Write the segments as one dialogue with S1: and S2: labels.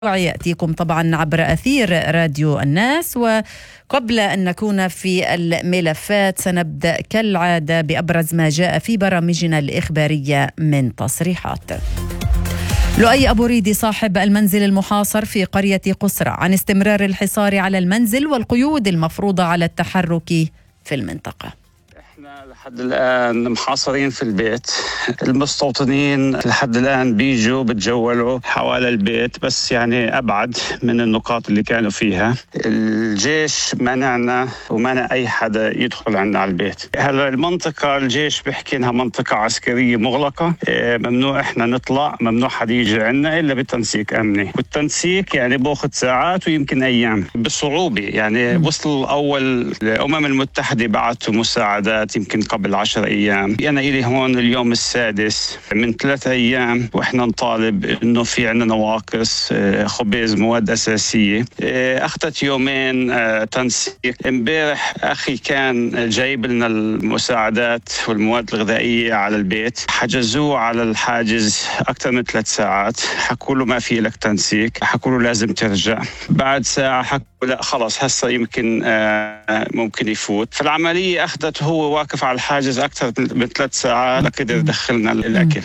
S1: يأتيكم طبعا عبر أثير راديو الناس. وقبل أن نكون في الملفات سنبدأ كالعادة بأبرز ما جاء في برامجنا الإخبارية من تصريحات. لؤي أبو ريدي صاحب المنزل المحاصر في قرية قسرة عن استمرار الحصار على المنزل والقيود المفروضة على التحرك في المنطقة.
S2: لحد الآن محاصرين في البيت. المستوطنين لحد الآن بيجوا بتجولوا حوالي البيت، بس يعني أبعد من النقاط اللي كانوا فيها. الجيش منعنا ومنع أي حدا يدخل عنا على البيت. هلا المنطقة الجيش بيحكي إنها منطقة عسكرية مغلقة، ممنوع إحنا نطلع، ممنوع حدا يجي عنا إلا بتنسيق أمني، والتنسيق يعني بأخذ ساعات ويمكن أيام بصعوبة. يعني وصل أول الأمم المتحدة بعثوا مساعدات يمكن قبل 10 أيام. أنا إلي هون اليوم السادس من 3 أيام وإحنا نطالب إنه في عنا نواقص خبز، مواد أساسية. أخذت يومين تنسيق. امبارح أخي كان جايب لنا المساعدات والمواد الغذائية على البيت، حجزوه على الحاجز أكثر من 3 ساعات. حكوا له ما في لك تنسيق، حكوا له لازم ترجع. بعد ساعة حكوا لا خلاص هسه يمكن ممكن يفوت. فالعملية أخذت هو واقف على الحاجز أكثر من 3 ساعات لكده يدخلنا الأكل.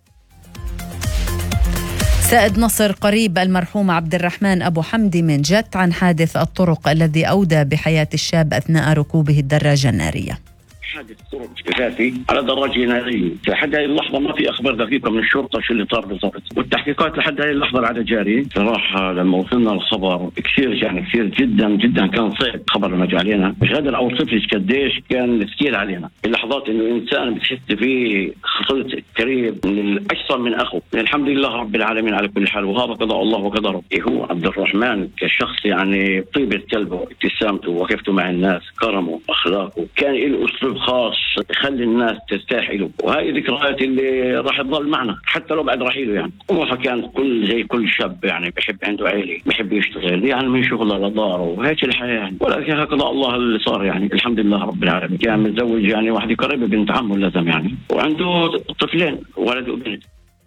S1: سائد نصر قريب المرحوم عبد الرحمن أبو حمدي من جت عن حادث الطرق الذي أودى بحياة الشاب أثناء ركوبه الدراجة النارية.
S3: حادث طرق اكتشافي على دراجة نارية. لحد هذه اللحظة ما في أخبار دقيقة من الشرطة شو اللي صار بالضبط، والتحقيقات لحد هذه اللحظة العدد جاري. صراحة لما وصلنا الخبر كثير جدا كان صعب. خبر لما جاء علينا مش قادر أوصفش قديش كان ثقيل علينا. اللحظات إنه إنسان بتحس فيه خلط قريب من الأكثر من أخو. الحمد لله رب العالمين على كل حال، وهذا قضاء الله وقدره. هو عبد الرحمن كشخص يعني طيبة قلبه، ابتسامته، وقفته مع الناس، كرمه، أخلاقه، كان له أسلوب خاص يخلي الناس ترتاح له. وهي ذكريات اللي راح تظل معنا حتى لو بعد رحيله. يعني طموحه كان زي كل شاب، يعني بحب عنده عيلة، بحب يشتغل يعني من شغله لداره، وهيك الحياة يعني. ولكن هكذا الله اللي صار يعني. الحمد لله رب العالمين. كان متزوج يعني واحدة قريبة بنت عمه لازم يعني، وعنده طفلين ولد وبنت.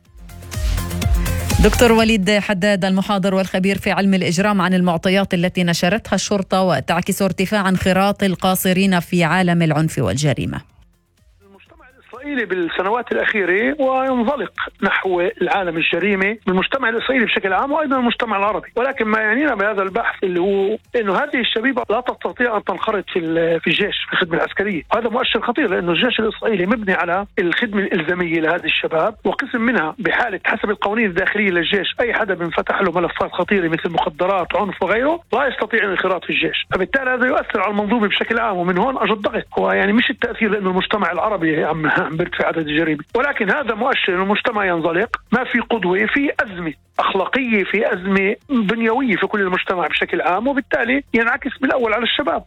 S1: دكتور وليد حداد المحاضر والخبير في علم الإجرام عن المعطيات التي نشرتها الشرطة وتعكس ارتفاع انخراط القاصرين في عالم العنف والجريمة.
S4: المجتمع الإسرائيلي بالسنوات الأخيرة وينزلق نحو العالم الجريمة بالمجتمع الإسرائيلي بشكل عام وأيضا المجتمع العربي. ولكن ما يعنينا بهذا البحث اللي هو إنه هذه الشبيبة لا تستطيع أن تنخرط في الجيش في الخدمة العسكرية. هذا مؤشر خطير، لأنه الجيش الإسرائيلي مبني على الخدمة الإلزامية لهذه الشباب، وقسم منها بحالة حسب القوانين الداخلية للجيش أي حدا بنفتح له ملفات خطيرة مثل مخدرات، عنف وغيره، لا يستطيع الانخراط في الجيش. فبالتالي هذا يؤثر على المنظومة بشكل عام. ومن هون أجد ضغط. هو يعني مش التأثير لأنه المجتمع العربي عم بيرتفع عدد الجريمة، ولكن هذا مؤشر إنه المجتمع ينزلق. ما في قدوة، في أزمة أخلاقية، في أزمة بنيوية في كل المجتمع بشكل عام، وبالتالي ينعكس بالأول على الشباب.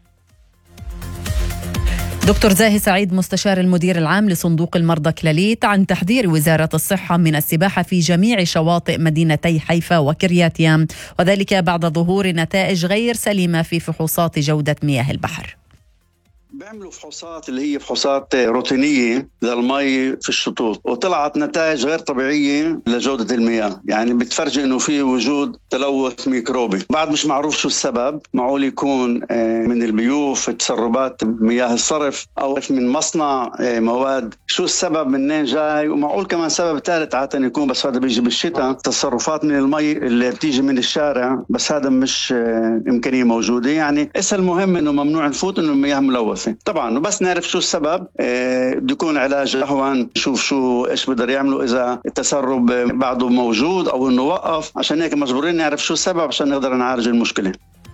S1: دكتور زاهي سعيد مستشار المدير العام لصندوق المرضى كلاليت عن تحذير وزارة الصحة من السباحة في جميع شواطئ مدينتي حيفا وكريات يام، وذلك بعد ظهور نتائج غير سليمة في فحوصات جودة مياه البحر.
S5: بيعملوا فحوصات اللي هي فحوصات روتينية للمي في الشطوط، وطلعت نتائج غير طبيعية لجودة المياه. يعني بتفرجي انه في وجود تلوث ميكروبي. بعد مش معروف شو السبب. معقول يكون من البيوف، تسربات مياه الصرف، او من مصنع مواد. شو السبب منين جاي؟ ومعقول كمان سبب ثالث عادة يكون، بس هذا بيجي بالشتاء، تصرفات من المي اللي بتيجي من الشارع، بس هذا مش إمكانية موجودة. يعني المهم انه ممنوع نفوت انه المياه ملوثة طبعا، وبس نعرف شو السبب بده يكون علاج أهون. نشوف شو إيش بقدر يعملوا إذا التسرب بعده موجود أو إنه وقف. عشان هيك مجبورين نعرف شو السبب عشان نقدر نعالج المشكلة.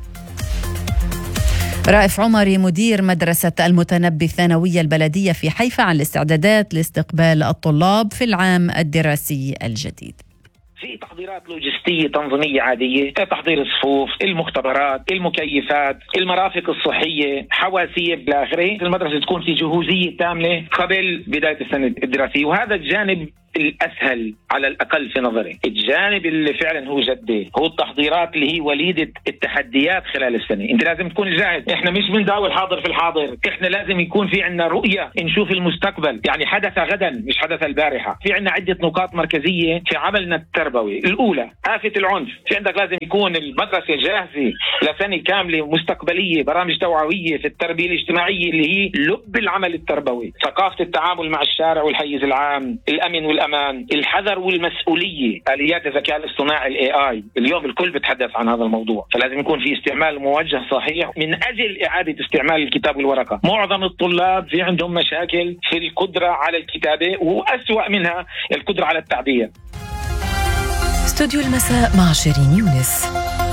S1: رائف عمري مدير مدرسة المتنبي الثانوية البلدية في حيفا عن الاستعدادات لاستقبال الطلاب في العام الدراسي الجديد.
S6: في تحضيرات لوجستية تنظيمية عادية، تحضير الصفوف، المختبرات، المكيفات، المرافق الصحية، حواسيب بالآخره. المدرسة تكون في جهوزية تامة قبل بداية السنة الدراسية، وهذا الجانب الأسهل على الأقل في نظري. الجانب اللي فعلا هو جدي هو التحضيرات اللي هي وليدة التحديات خلال السنة. انت لازم تكون جاهز. احنا مش بنداوي الحاضر في الحاضر، احنا لازم يكون في عندنا رؤية نشوف المستقبل، يعني حدث غدا مش حدث البارحة. في عندنا عدة نقاط مركزية في عملنا التربوي. الأولى آفة العنف، في عندك لازم يكون المدرسة جاهزة لسنة كاملة مستقبلية، برامج توعوية في التربية الاجتماعية اللي هي لب العمل التربوي، ثقافة التعامل مع الشارع والحيز العام، الأمن والأمان، الحذر والمسؤولية، آليات الذكاء الاصطناعي AI. اليوم الكل بتحدث عن هذا الموضوع، فلازم يكون في استعمال موجه صحيح من أجل إعادة استعمال الكتاب والورقة. معظم الطلاب في عندهم مشاكل في القدرة على الكتابة، وأسوأ منها القدرة على التعبير.
S7: استوديو المساء مع شيرين يونس.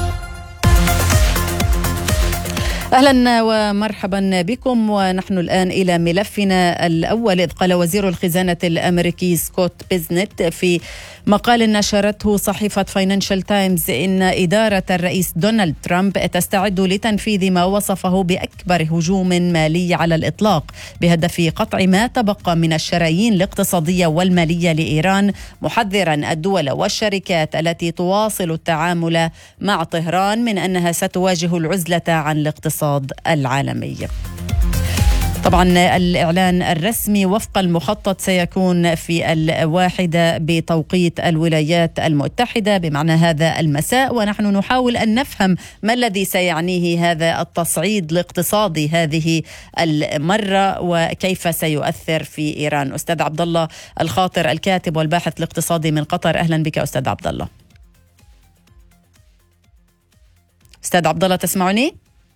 S1: أهلا ومرحبا بكم، ونحن الآن إلى ملفنا الأول. إذ قال وزير الخزانة الأمريكي سكوت بيزنت في مقال نشرته صحيفة فاينانشال تايمز إن إدارة الرئيس دونالد ترامب تستعد لتنفيذ ما وصفه بأكبر هجوم مالي على الإطلاق بهدف قطع ما تبقى من الشرايين الاقتصادية والمالية لإيران، محذرا الدول والشركات التي تواصل التعامل مع طهران من أنها ستواجه العزلة عن الاقتصاد العالمي. طبعا الإعلان الرسمي وفق المخطط سيكون في 1 بتوقيت الولايات المتحدة، بمعنى هذا المساء، ونحن نحاول أن نفهم ما الذي سيعنيه هذا التصعيد الاقتصادي هذه المرة وكيف سيؤثر في إيران. أستاذ عبد الله الخاطر الكاتب والباحث الاقتصادي من قطر، أهلا بك أستاذ عبد الله. أستاذ عبد الله تسمعني؟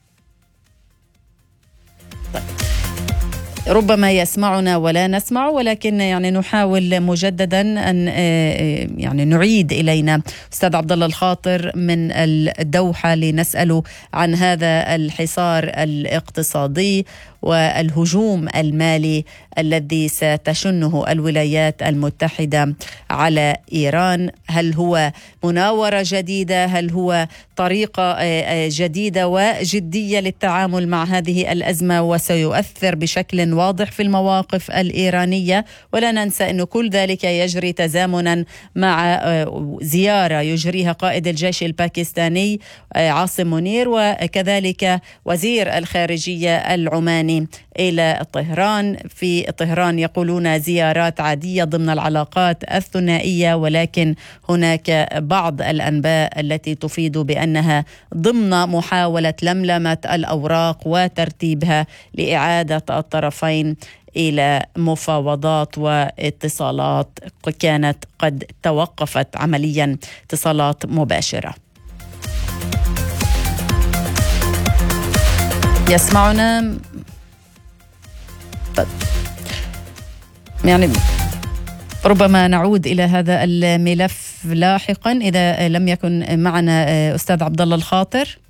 S1: طيب. ربما يسمعنا ولا نسمع، ولكن يعني نحاول مجددا أن يعني نعيد إلينا أستاذ عبد الله الخاطر من الدوحة لنسأله عن هذا الحصار الاقتصادي والهجوم المالي الذي ستشنه الولايات المتحدة على إيران. هل هو مناورة جديدة؟ هل هو طريقة جديدة وجدية للتعامل مع هذه الأزمة وسيؤثر بشكل واضح في المواقف الإيرانية؟ ولا ننسى أن كل ذلك يجري تزامنا مع زيارة يجريها قائد الجيش الباكستاني عاصم منير، وكذلك وزير الخارجية العماني إلى طهران. في طهران يقولون زيارات عادية ضمن العلاقات الثنائية، ولكن هناك بعض الأنباء التي تفيد بأنها ضمن محاولة لملمة الأوراق وترتيبها لإعادة الطرفين إلى مفاوضات واتصالات كانت قد توقفت عمليا، اتصالات مباشرة. يسمعنا؟ يعني ربما نعود إلى هذا الملف لاحقا إذا لم يكن معنا أستاذ عبد الله الخاطر.